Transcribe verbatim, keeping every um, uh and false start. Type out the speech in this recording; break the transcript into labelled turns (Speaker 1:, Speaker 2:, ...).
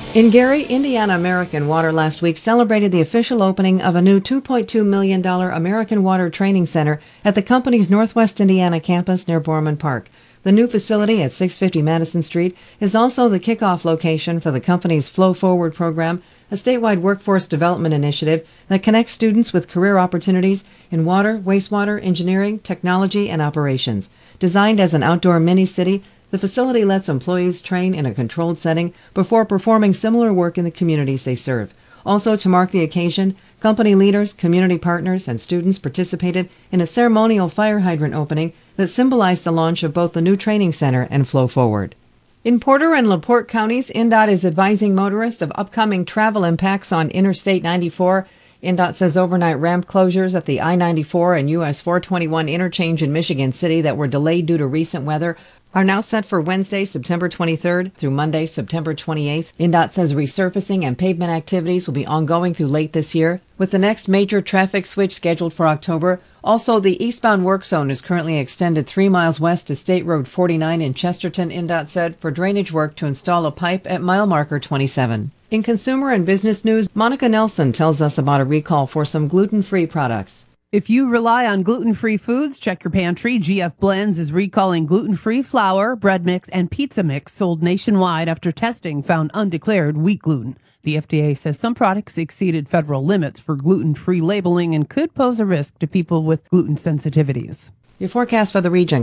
Speaker 1: In Gary, Indiana, American Water last week celebrated the official opening of a new two point two million dollars American Water Training Center at the company's Northwest Indiana campus near Borman Park. The new facility at six fifty Madison Street is also the kickoff location for the company's Flow Forward program, a statewide workforce development initiative that connects students with career opportunities in water, wastewater, engineering, technology, and operations. Designed as an outdoor mini-city, the facility lets employees train in a controlled setting before performing similar work in the communities they serve. Also, to mark the occasion, company leaders, community partners, and students participated in a ceremonial fire hydrant opening that symbolized the launch of both the new training center and Flow Forward. In Porter and LaPorte counties, I N D O T is advising motorists of upcoming travel impacts on Interstate ninety-four. I N D O T says overnight ramp closures at the I ninety-four and U S four twenty-one interchange in Michigan City that were delayed due to recent weather are now set for Wednesday, September twenty-third through Monday, September twenty-eighth. I N D O T says resurfacing and pavement activities will be ongoing through late this year, with the next major traffic switch scheduled for October. Also, the eastbound work zone is currently extended three miles west to State Road forty-nine in Chesterton, I N D O T said, for drainage work to install a pipe at mile marker twenty-seven. In consumer and business news, Monica Nelson tells us about a recall for some gluten-free products.
Speaker 2: If you rely on gluten-free foods, check your pantry. G F Blends is recalling gluten-free flour, bread mix, and pizza mix sold nationwide after testing found undeclared wheat gluten. The F D A says some products exceeded federal limits for gluten-free labeling and could pose a risk to people with gluten sensitivities.
Speaker 1: Your forecast for the region.